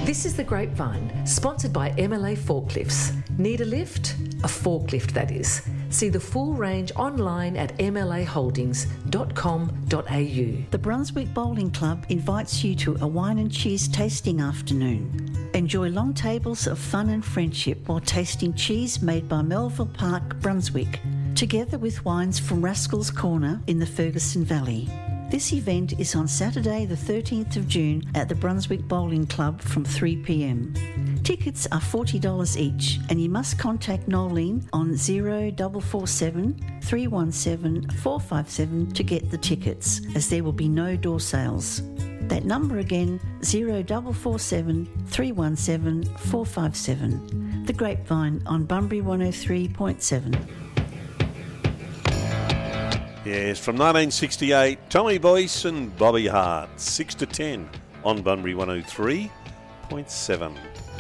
This is The Grapevine, sponsored by MLA Forklifts. Need a lift? A forklift, that is. See the full range online at mlaholdings.com.au. The Brunswick Bowling Club invites you to a wine and cheese tasting afternoon. Enjoy long tables of fun and friendship while tasting cheese made by Melville Park, Brunswick, together with wines from Rascal's Corner in the Ferguson Valley. This event is on Saturday the 13th of June at the Brunswick Bowling Club from 3 p.m. Tickets are $40 each, and you must contact Nolene on 0447 317 457 to get the tickets, as there will be no door sales. That number again, 0447 317 457. The Grapevine on Bunbury 103.7. Yes, from 1968, Tommy Boyce and Bobby Hart, 6 to 10 on Bunbury 103.7.